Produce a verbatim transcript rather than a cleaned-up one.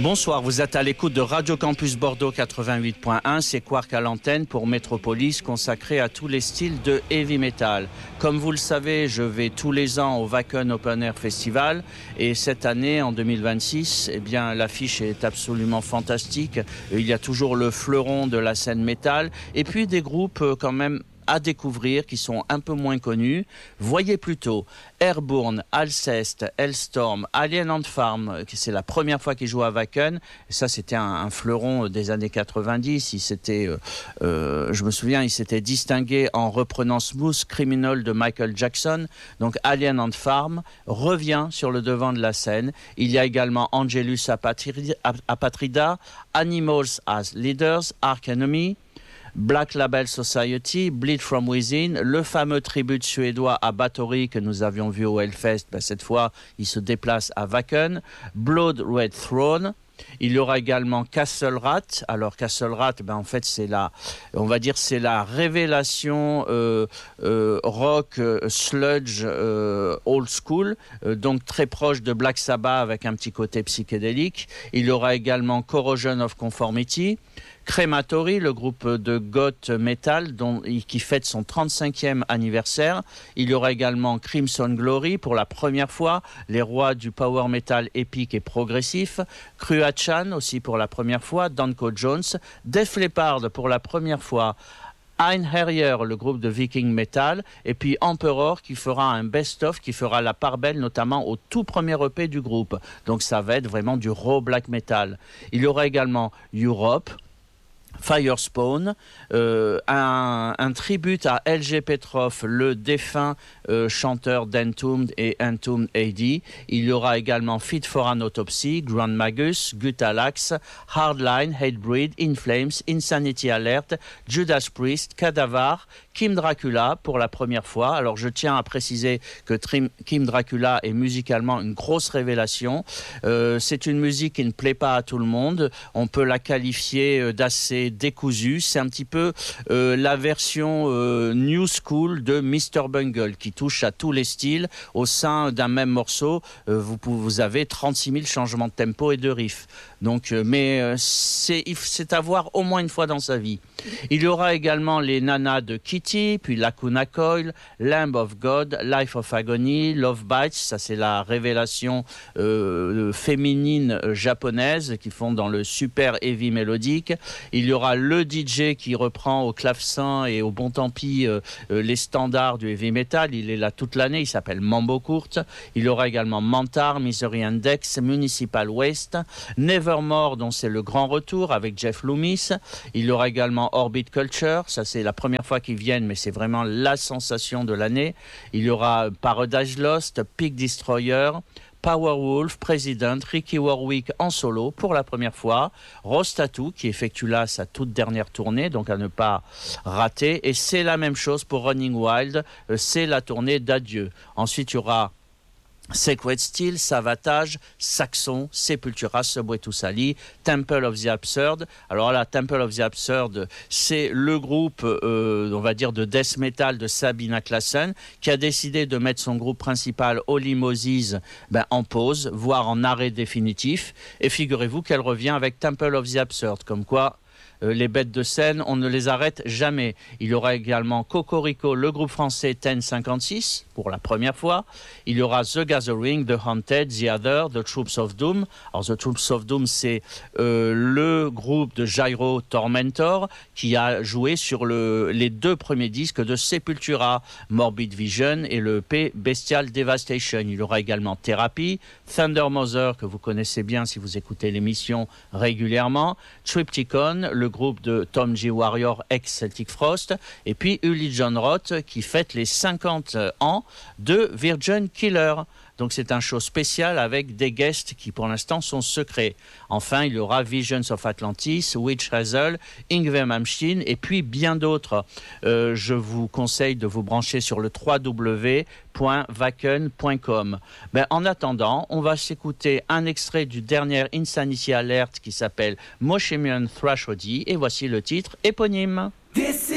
Bonsoir, vous êtes à l'écoute de Radio Campus Bordeaux quatre-vingt-huit point un, c'est Quark à l'antenne pour Métropolis, consacré à tous les styles de heavy metal. Comme vous le savez, je vais tous les ans au Wacken Open Air Festival et cette année, en deux mille vingt-six, eh bien, l'affiche est absolument fantastique. Il y a toujours le fleuron de la scène métal et puis des groupes quand même à découvrir, qui sont un peu moins connus. Voyez plutôt Airborne, Alceste, Hellstorm, Alien Ant Farm, c'est la première fois qu'ils jouent à Wacken. Et ça, c'était un, un fleuron des années quatre-vingt-dix. Il s'était, euh, euh, je me souviens, il s'était distingué en reprenant Smooth Criminal de Michael Jackson. Donc Alien Ant Farm revient sur le devant de la scène. Il y a également Angelus Apatrida, Apatrida, Animals as Leaders, Arch Enemy, Black Label Society, Bleed From Within, le fameux tribute suédois à Bathory que nous avions vu au Hellfest, ben cette fois il se déplace à Wacken, Blood Red Throne. Il y aura également Castle Rat. Alors Castle Rat, ben en fait c'est la, on va dire c'est la révélation euh, euh, rock euh, sludge euh, old school, euh, donc très proche de Black Sabbath avec un petit côté psychédélique. Il y aura également Corrosion of Conformity, Crematory, le groupe de goth metal dont, qui fête son trente-cinquième anniversaire. Il y aura également Crimson Glory pour la première fois, les rois du power metal épique et progressif. Cruachan aussi pour la première fois, Danko Jones. Def Leppard pour la première fois. Einherjer, le groupe de Viking Metal, et puis Emperor qui fera un best-of, qui fera la part belle notamment au tout premier E P du groupe. Donc ça va être vraiment du raw black metal. Il y aura également Europe, Firespawn, euh, un, un tribute à L G Petrov, le défunt euh, chanteur d'Entombed et Entombed A D. Il y aura également Fit for an Autopsy, Grand Magus, Gutalax, Hardline, Hatebreed, In Flames, Insanity Alert, Judas Priest, Cadavar, Kim Dracula pour la première fois. Alors je tiens à préciser que Trim, Kim Dracula est musicalement une grosse révélation. Euh, c'est une musique qui ne plaît pas à tout le monde. On peut la qualifier d'assez décousu. C'est un petit peu euh, la version euh, new school de mister Bungle qui touche à tous les styles. Au sein d'un même morceau, euh, vous, vous avez trente-six mille changements de tempo et de riff. Donc, euh, mais euh, c'est, c'est à voir au moins une fois dans sa vie. Il y aura également les nanas de Kitty, puis Lacuna Coil, Lamb of God, Life of Agony, Love Bites, ça c'est la révélation euh, féminine japonaise qui font dans le super heavy mélodique. Il y aura le D J qui reprend au clavecin et au bon tant pis euh, euh, les standards du heavy metal. Il est là toute l'année, il s'appelle Mambo Court. Il y aura également Mantar, Misery Index, Municipal Waste, Nevermore dont c'est le grand retour avec Jeff Loomis. Il y aura également Orbit Culture, ça c'est la première fois qu'ils viennent mais c'est vraiment la sensation de l'année. Il y aura Paradise Lost, Peak Destroyer, Powerwolf, President, Ricky Warwick en solo pour la première fois, Rose Tattoo qui effectue là sa toute dernière tournée, donc à ne pas rater, et c'est la même chose pour Running Wild, c'est la tournée d'adieu. Ensuite il y aura Sacred Steel, Savatage, Saxon, Sepultura, Subway to Sally, Temple of the Absurd. Alors là, Temple of the Absurd, c'est le groupe, euh, on va dire, de death metal de Sabina Klassen, qui a décidé de mettre son groupe principal, Holy Moses, ben, en pause, voire en arrêt définitif. Et figurez-vous qu'elle revient avec Temple of the Absurd, comme quoi les bêtes de scène, on ne les arrête jamais. Il y aura également Cocorico, le groupe français Ten cinquante-six, pour la première fois. Il y aura The Gathering, The Haunted, The Other, The Troops of Doom. Alors The Troops of Doom, c'est euh, le groupe de Gyro Tormentor qui a joué sur le, les deux premiers disques de Sepultura, Morbid Vision et le E P Bestial Devastation. Il y aura également Therapy, Thunder Mother, que vous connaissez bien si vous écoutez l'émission régulièrement, Triptychon, le groupe de Tom G. Warrior ex-Celtic Frost, et puis Uli John Roth qui fête les cinquante ans de Virgin Killer. Donc c'est un show spécial avec des guests qui pour l'instant sont secrets. Enfin, il y aura Visions of Atlantis, Witch Hazel, Yngwie Malmsteen et puis bien d'autres. Euh, je vous conseille de vous brancher sur le w w w point wacken point com. Ben, en attendant, on va s'écouter un extrait du dernier Insanity Alert qui s'appelle Moshemian Thrashody et voici le titre éponyme. This